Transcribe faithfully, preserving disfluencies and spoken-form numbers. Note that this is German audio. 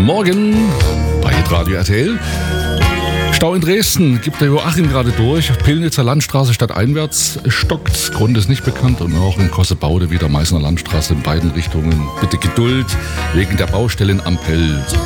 Morgen bei Hitradio R T L. Stau in Dresden gibt der Joachim gerade durch. Pillnitzer Landstraße stadteinwärts stockt. Grund ist nicht bekannt. Und auch in Kossebaude wieder Meißner Landstraße in beiden Richtungen. Bitte Geduld wegen der Baustellen Ampel.